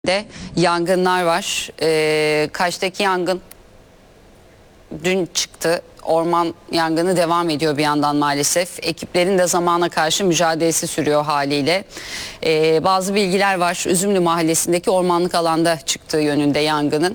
de yangınlar var. Kaş'taki yangın dün çıktı. Orman yangını devam ediyor bir yandan maalesef. Ekiplerin de zamana karşı mücadelesi sürüyor haliyle. Bazı bilgiler var. Üzümlü Mahallesi'ndeki ormanlık alanda çıktığı yönünde yangının.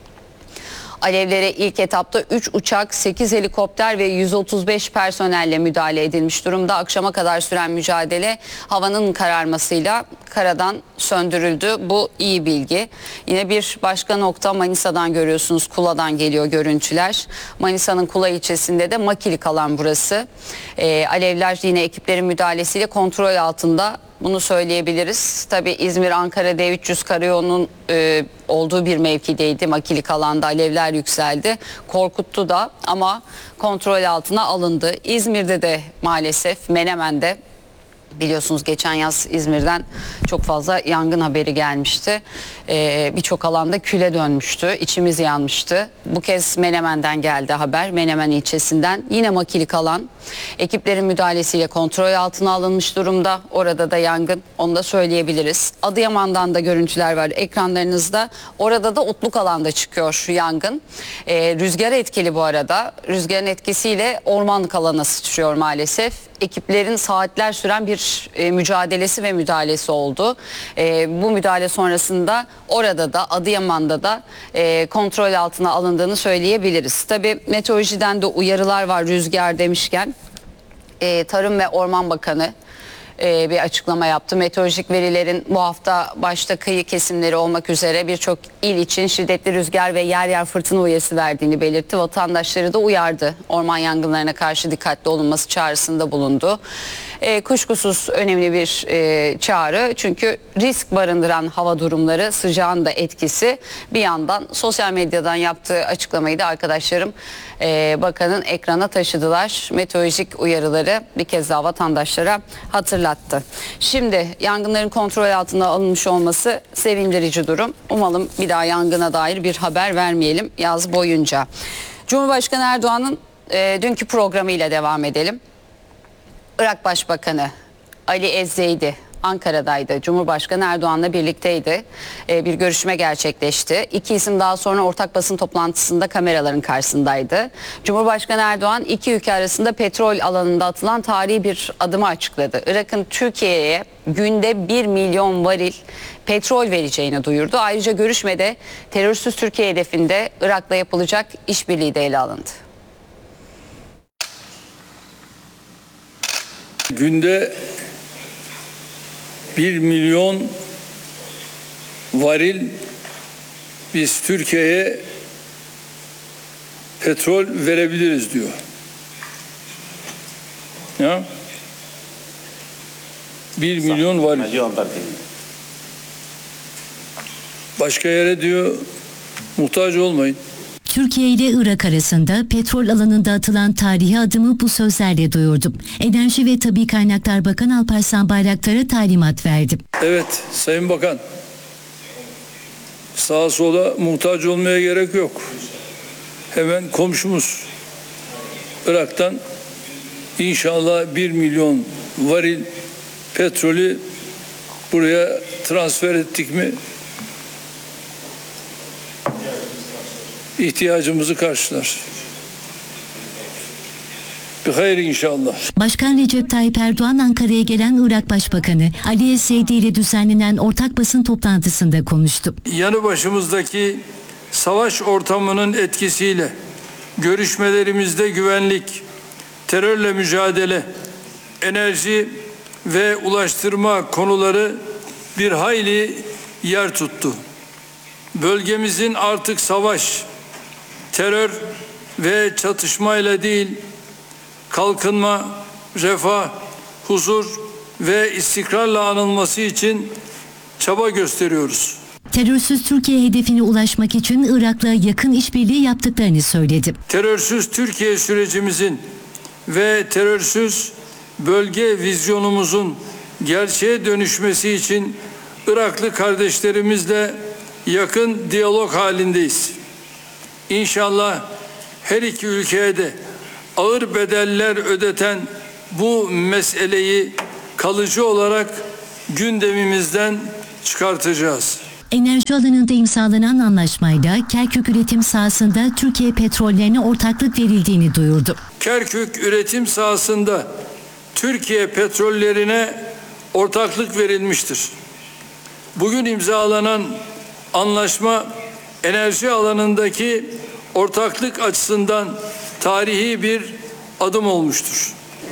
Alevlere ilk etapta 3 uçak, 8 helikopter ve 135 personelle müdahale edilmiş durumda. Akşama kadar süren mücadele havanın kararmasıyla karadan söndürüldü. Bu iyi bilgi. Yine bir başka nokta Manisa'dan görüyorsunuz. Kula'dan geliyor görüntüler. Manisa'nın Kula ilçesinde de Makilik alan burası. Alevler yine ekiplerin müdahalesiyle kontrol altında. Bunu söyleyebiliriz. Tabii İzmir-Ankara D300 karayolunun olduğu bir mevkideydi. Makilik alanda alevler yükseldi. Korkuttu da ama kontrol altına alındı. İzmir'de de maalesef Menemen'de biliyorsunuz geçen yaz İzmir'den çok fazla yangın haberi gelmişti. Birçok alanda küle dönmüştü. İçimiz yanmıştı. Bu kez Menemen'den geldi haber. Menemen ilçesinden yine Makilik alan ekiplerin müdahalesiyle kontrol altına alınmış durumda. Orada da yangın, onu da söyleyebiliriz. Adıyaman'dan da görüntüler var ekranlarınızda. Orada da otluk alanda çıkıyor yangın. Rüzgar etkili bu arada. Rüzgarın etkisiyle ormanlık alana sıçrıyor maalesef. Ekiplerin saatler süren bir mücadelesi ve müdahalesi oldu. Bu müdahale sonrasında orada da Adıyaman'da da kontrol altına alındığını söyleyebiliriz. Tabii meteorolojiden de uyarılar var rüzgar demişken. Tarım ve Orman Bakanı bir açıklama yaptı. Meteorolojik verilerin bu hafta başta kıyı kesimleri olmak üzere birçok il için şiddetli rüzgar ve yer yer fırtına uyarısı verdiğini belirtti. Vatandaşları da uyardı. Orman yangınlarına karşı dikkatli olunması çağrısında bulundu. Kuşkusuz önemli bir çağrı. Çünkü risk barındıran hava durumları, sıcağın da etkisi. Bir yandan sosyal medyadan yaptığı açıklamayı da arkadaşlarım bakanın ekrana taşıdılar. Meteorolojik uyarıları bir kez daha vatandaşlara hatırlattı. Şimdi yangınların kontrol altına alınmış olması sevindirici durum. Umalım bir daha yangına dair bir haber vermeyelim yaz boyunca. Cumhurbaşkanı Erdoğan'ın dünkü programıyla devam edelim. Irak Başbakanı Ali Ezzeydi Ankara'daydı. Cumhurbaşkanı Erdoğan'la birlikteydi. Bir görüşme gerçekleşti. İki isim daha sonra ortak basın toplantısında kameraların karşısındaydı. Cumhurbaşkanı Erdoğan iki ülke arasında petrol alanında atılan tarihi bir adımı açıkladı. Irak'ın Türkiye'ye günde 1 milyon varil petrol vereceğini duyurdu. Ayrıca görüşmede terörsüz Türkiye hedefinde Irak'la yapılacak işbirliği de ele alındı. Günde 1 milyon varil biz Türkiye'ye petrol verebiliriz diyor. Ya? 1 milyon varil. Başka yere diyor muhtaç olmayın. Türkiye ile Irak arasında petrol alanında atılan tarihi adımı bu sözlerle duyurdu. Enerji ve Tabii Kaynaklar Bakanı Alparslan Bayraktar'a talimat verdi. Evet Sayın Bakan, sağa sola muhtaç olmaya gerek yok. Hemen komşumuz Irak'tan inşallah 1 milyon varil petrolü buraya transfer ettik mi ihtiyacımızı karşılar. Bir hayır inşallah. Başkan Recep Tayyip Erdoğan Ankara'ya gelen Irak Başbakanı Ali Ezzeydi ile düzenlenen ortak basın toplantısında konuştu. Yanı başımızdaki savaş ortamının etkisiyle görüşmelerimizde güvenlik, terörle mücadele, enerji ve ulaştırma konuları bir hayli yer tuttu. Bölgemizin artık savaş, terör ve çatışmayla değil, kalkınma, refah, huzur ve istikrarla anılması için çaba gösteriyoruz. Terörsüz Türkiye hedefine ulaşmak için Irak'la yakın işbirliği yaptıklarını söyledi. Terörsüz Türkiye sürecimizin ve terörsüz bölge vizyonumuzun gerçeğe dönüşmesi için Iraklı kardeşlerimizle yakın diyalog halindeyiz. İnşallah her iki ülkeye de ağır bedeller ödeten bu meseleyi kalıcı olarak gündemimizden çıkartacağız. Enerji alanında imzalanan anlaşmayla Kerkük üretim sahasında Türkiye petrollerine ortaklık verildiğini duyurdu. Kerkük üretim sahasında Türkiye petrollerine ortaklık verilmiştir. Bugün imzalanan anlaşma enerji alanındaki ortaklık açısından tarihi bir adım olmuştur.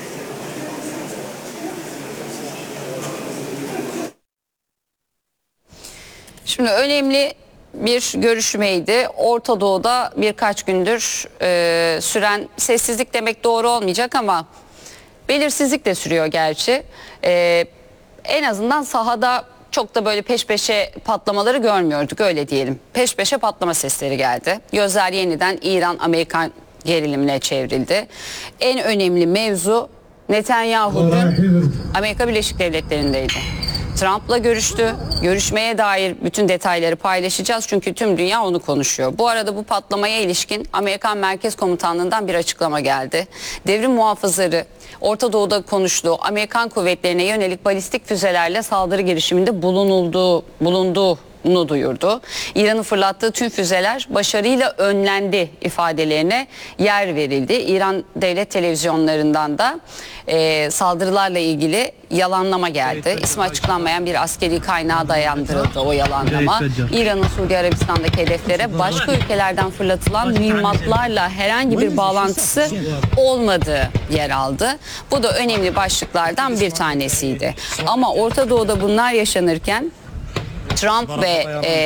Şimdi önemli bir görüşmeydi. Orta Doğu'da birkaç gündür süren sessizlik demek doğru olmayacak ama belirsizlik de sürüyor gerçi. En azından sahada çok da böyle peş peşe patlamaları görmüyorduk, öyle diyelim. Peş peşe patlama sesleri geldi. Gözler yeniden İran-Amerikan gerilimine çevrildi. En önemli mevzu Netanyahu dün Amerika Birleşik Devletleri'ndeydi. Trump'la görüştü. Görüşmeye dair bütün detayları paylaşacağız çünkü tüm dünya onu konuşuyor. Bu arada bu patlamaya ilişkin Amerikan Merkez Komutanlığı'ndan bir açıklama geldi. Devrim muhafızları Orta Doğu'da konuştuğu Amerikan kuvvetlerine yönelik balistik füzelerle saldırı girişiminde bulunduğunu duyurdu. İran'ın fırlattığı tüm füzeler başarıyla önlendi ifadelerine yer verildi. İran devlet televizyonlarından da saldırılarla ilgili yalanlama geldi. İsmi açıklanmayan bir askeri kaynağa dayandırıldı o yalanlama. İran'ın Suudi Arabistan'daki hedeflere başka ülkelerden fırlatılan mühimmatlarla herhangi bir bağlantısı olmadığı yer aldı. Bu da önemli başlıklardan bir tanesiydi. Ama Orta Doğu'da bunlar yaşanırken Trump ve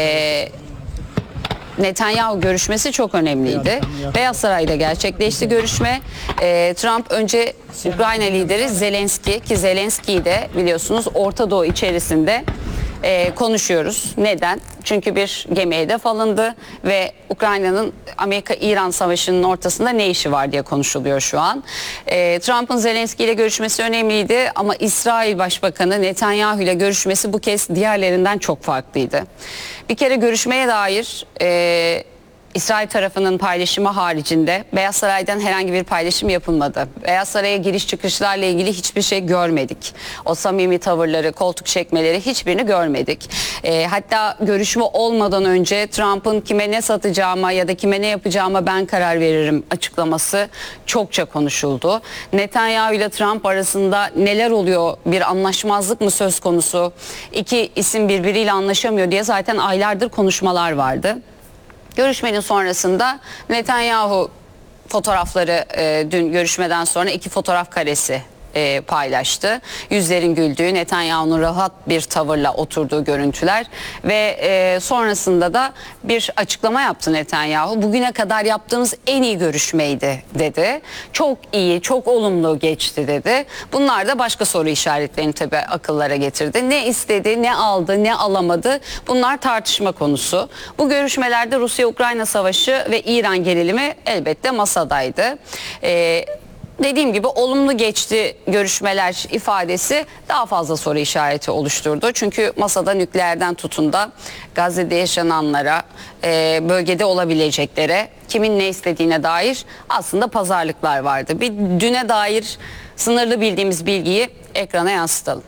Netanyahu görüşmesi çok önemliydi. Beyaz Saray'da gerçekleşti görüşme. Trump önce Ukrayna lideri Zelenski, ki Zelenski'yi de biliyorsunuz Orta Doğu içerisinde konuşuyoruz. Neden? Çünkü bir gemi hedef alındı ve Ukrayna'nın Amerika-İran savaşının ortasında ne işi var diye konuşuluyor şu an. Trump'ın Zelenski ile görüşmesi önemliydi ama İsrail Başbakanı Netanyahu ile görüşmesi bu kez diğerlerinden çok farklıydı. Bir kere görüşmeye dair İsrail tarafının paylaşımı haricinde Beyaz Saray'dan herhangi bir paylaşım yapılmadı. Beyaz Saray'a giriş çıkışlarla ilgili hiçbir şey görmedik. O samimi tavırları, koltuk çekmeleri hiçbirini görmedik. Hatta görüşme olmadan önce Trump'ın kime ne satacağıma ya da kime ne yapacağıma ben karar veririm açıklaması çokça konuşuldu. Netanyahu ile Trump arasında neler oluyor, bir anlaşmazlık mı söz konusu, iki isim birbiriyle anlaşamıyor diye zaten aylardır konuşmalar vardı. Görüşmenin sonrasında Netanyahu fotoğrafları dün görüşmeden sonra 2 fotoğraf karesi paylaştı. Yüzlerin güldüğü, Netanyahu'nun rahat bir tavırla oturduğu görüntüler ve sonrasında da bir açıklama yaptı Netanyahu. Bugüne kadar yaptığımız en iyi görüşmeydi dedi. Çok iyi, çok olumlu geçti dedi. Bunlar da başka soru işaretlerini tabii akıllara getirdi. Ne istedi, ne aldı, ne alamadı, bunlar tartışma konusu. Bu görüşmelerde Rusya-Ukrayna savaşı ve İran gerilimi elbette masadaydı. Dediğim gibi olumlu geçti görüşmeler ifadesi daha fazla soru işareti oluşturdu. Çünkü masada nükleerden tutun da Gazze'de yaşananlara, bölgede olabileceklere, kimin ne istediğine dair aslında pazarlıklar vardı. Bir düne dair sınırlı bildiğimiz bilgiyi ekrana yansıtalım.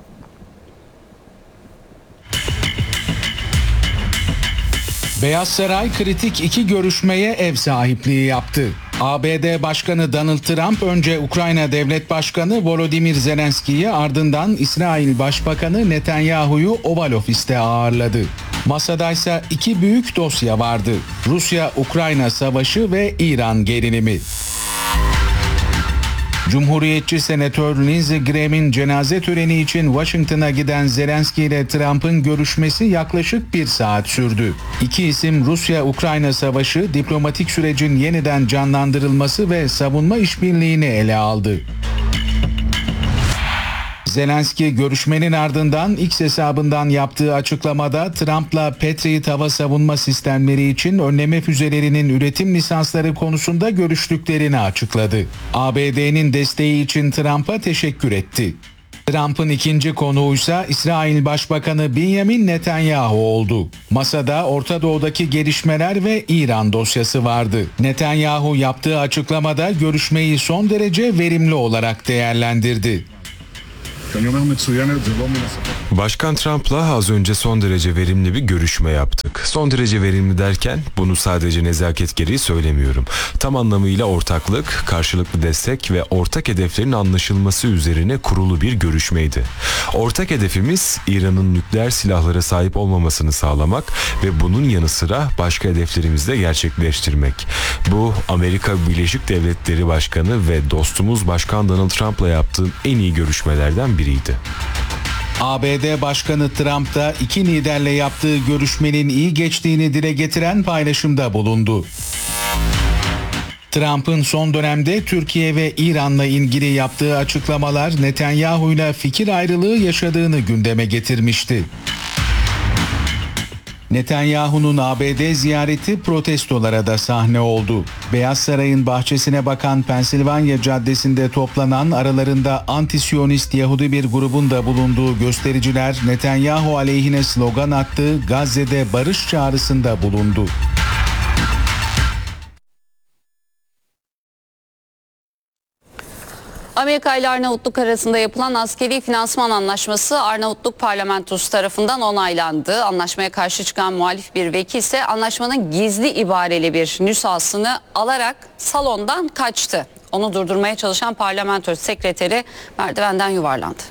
Beyaz Saray kritik 2 görüşmeye ev sahipliği yaptı. ABD Başkanı Donald Trump önce Ukrayna Devlet Başkanı Volodymyr Zelenski'yi, ardından İsrail Başbakanı Netanyahu'yu Oval Ofis'te ağırladı. Masadaysa 2 büyük dosya vardı: Rusya-Ukrayna savaşı ve İran gerilimi. Cumhuriyetçi Senatör Lindsey Graham'in cenaze töreni için Washington'a giden Zelenski ile Trump'ın görüşmesi yaklaşık 1 saat sürdü. İki isim Rusya-Ukrayna savaşı, diplomatik sürecin yeniden canlandırılması ve savunma işbirliğini ele aldı. Zelenski görüşmenin ardından X hesabından yaptığı açıklamada Trump'la Patriot hava savunma sistemleri için önleme füzelerinin üretim lisansları konusunda görüştüklerini açıkladı. ABD'nin desteği için Trump'a teşekkür etti. Trump'ın ikinci konuğuysa İsrail Başbakanı Benjamin Netanyahu oldu. Masada Orta Doğu'daki gelişmeler ve İran dosyası vardı. Netanyahu yaptığı açıklamada görüşmeyi son derece verimli olarak değerlendirdi. Başkan Trump'la az önce son derece verimli bir görüşme yaptık. Son derece verimli derken bunu sadece nezaket gereği söylemiyorum. Tam anlamıyla ortaklık, karşılıklı destek ve ortak hedeflerin anlaşılması üzerine kurulu bir görüşmeydi. Ortak hedefimiz İran'ın nükleer silahlara sahip olmamasını sağlamak ve bunun yanı sıra başka hedeflerimizi de gerçekleştirmek. Bu Amerika Birleşik Devletleri Başkanı ve dostumuz Başkan Donald Trump'la yaptığım en iyi görüşmelerden biriydi. ABD Başkanı Trump da iki liderle yaptığı görüşmenin iyi geçtiğini dile getiren paylaşımda bulundu. Trump'ın son dönemde Türkiye ve İran'la ilgili yaptığı açıklamalar Netanyahu'yla fikir ayrılığı yaşadığını gündeme getirmişti. Netanyahu'nun ABD ziyareti protestolara da sahne oldu. Beyaz Saray'ın bahçesine bakan Pensilvanya Caddesi'nde toplanan aralarında anti-Siyonist Yahudi bir grubun da bulunduğu göstericiler Netanyahu aleyhine slogan attı, Gazze'de barış çağrısında bulundu. Amerika ile Arnavutluk arasında yapılan askeri finansman anlaşması Arnavutluk parlamentosu tarafından onaylandı. Anlaşmaya karşı çıkan muhalif bir vekil ise anlaşmanın gizli ibareli bir nüshasını alarak salondan kaçtı. Onu durdurmaya çalışan parlamento sekreteri merdivenden yuvarlandı.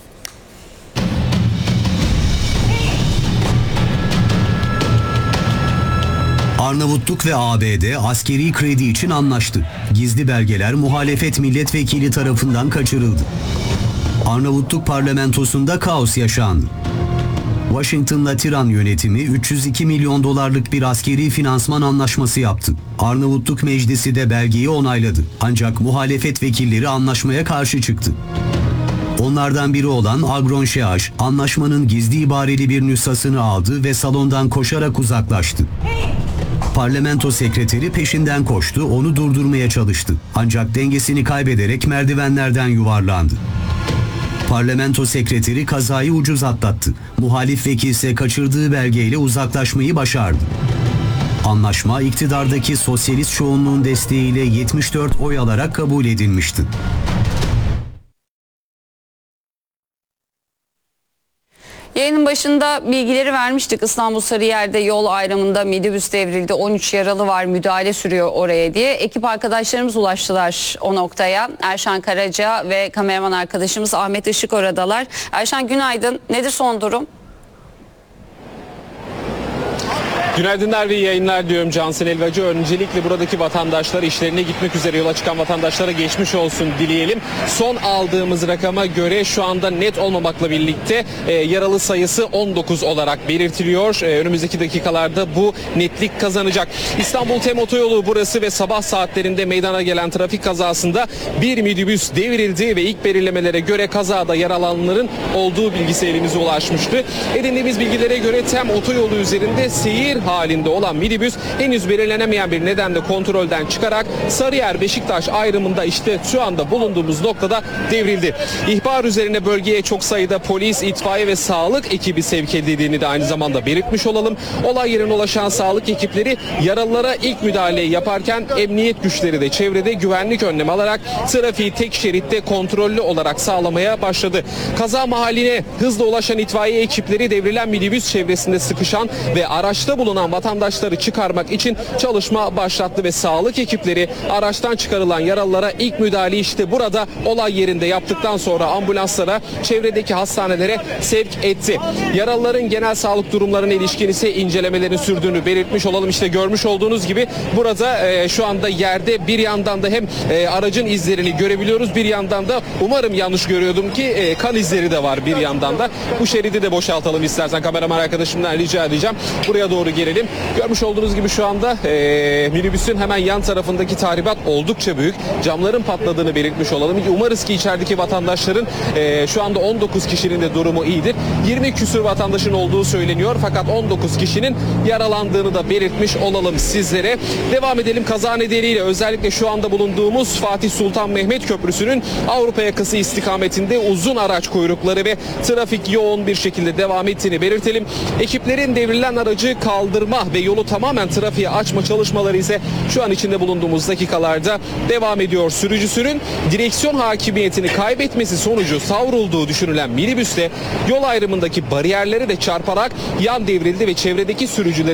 Arnavutluk ve ABD askeri kredi için anlaştı. Gizli belgeler muhalefet milletvekili tarafından kaçırıldı. Arnavutluk parlamentosunda kaos yaşandı. Washington'la Tiran yönetimi 302 milyon dolarlık bir askeri finansman anlaşması yaptı. Arnavutluk Meclisi de belgeyi onayladı. Ancak muhalefet vekilleri anlaşmaya karşı çıktı. Onlardan biri olan Agron Şeaş, anlaşmanın gizli ibareli bir nüshasını aldı ve salondan koşarak uzaklaştı. Parlamento sekreteri peşinden koştu, onu durdurmaya çalıştı. Ancak dengesini kaybederek merdivenlerden yuvarlandı. Parlamento sekreteri kazayı ucuz atlattı. Muhalif vekil ise kaçırdığı belgeyle uzaklaşmayı başardı. Anlaşma iktidardaki sosyalist çoğunluğun desteğiyle 74 oy alarak kabul edilmişti. Yayının başında bilgileri vermiştik. İstanbul Sarıyer'de yol ayrımında minibüs devrildi. 13 yaralı var, müdahale sürüyor oraya diye. Ekip arkadaşlarımız ulaştılar o noktaya. Erşan Karaca ve kameraman arkadaşımız Ahmet Işık oradalar. Erşan günaydın. Nedir son durum? Günaydınlar ve yayınlar diyorum Cansel Elvacı. Öncelikle buradaki vatandaşlar, işlerine gitmek üzere yola çıkan vatandaşlara geçmiş olsun dileyelim. Son aldığımız rakama göre şu anda net olmamakla birlikte yaralı sayısı 19 olarak belirtiliyor. Önümüzdeki dakikalarda bu netlik kazanacak. İstanbul TEM otoyolu burası ve sabah saatlerinde meydana gelen trafik kazasında bir minibüs devrildi ve ilk belirlemelere göre kazada yaralananların olduğu bilgisi elimize ulaşmıştı. Edindiğimiz bilgilere göre TEM otoyolu üzerinde seyir halinde olan minibüs henüz belirlenemeyen bir nedenle kontrolden çıkarak Sarıyer-Beşiktaş ayrımında işte şu anda bulunduğumuz noktada devrildi. İhbar üzerine bölgeye çok sayıda polis, itfaiye ve sağlık ekibi sevk edildiğini de aynı zamanda belirtmiş olalım. Olay yerine ulaşan sağlık ekipleri yaralılara ilk müdahaleyi yaparken emniyet güçleri de çevrede güvenlik önlemi alarak trafiği tek şeritte kontrollü olarak sağlamaya başladı. Kaza mahalline hızla ulaşan itfaiye ekipleri devrilen minibüs çevresinde sıkışan ve araçta bulunan vatandaşları çıkarmak için çalışma başlattı ve sağlık ekipleri araçtan çıkarılan yaralılara ilk müdahaleyi işte burada olay yerinde yaptıktan sonra ambulanslara, çevredeki hastanelere sevk etti. Yaralıların genel sağlık durumlarına ilişkin ise incelemelerin sürdüğünü belirtmiş olalım. İşte görmüş olduğunuz gibi burada şu anda yerde bir yandan da hem aracın izlerini görebiliyoruz, bir yandan da umarım yanlış görüyordum ki kan izleri de var bir yandan da. Bu şeridi de boşaltalım istersen, kameraman arkadaşımdan rica edeceğim. Buraya doğru gelelim. Görmüş olduğunuz gibi şu anda minibüsün hemen yan tarafındaki tahribat oldukça büyük. Camların patladığını belirtmiş olalım. Umarız ki içerideki vatandaşların şu anda 19 kişinin de durumu iyidir. 20 küsur vatandaşın olduğu söyleniyor fakat 19 kişinin yaralandığını da belirtmiş olalım sizlere. Devam edelim kaza nedeniyle özellikle şu anda bulunduğumuz Fatih Sultan Mehmet Köprüsü'nün Avrupa yakası istikametinde uzun araç kuyrukları ve trafik yoğun bir şekilde devam ettiğini belirtelim. Ekiplerin devrilen aracı kaldırdı kaldırma ve yolu tamamen trafiğe açma çalışmaları ise şu an içinde bulunduğumuz dakikalarda devam ediyor. Sürücüsünün direksiyon hakimiyetini kaybetmesi sonucu savrulduğu düşünülen minibüs de yol ayrımındaki bariyerlere de çarparak yan devrildi ve çevredeki sürücüleri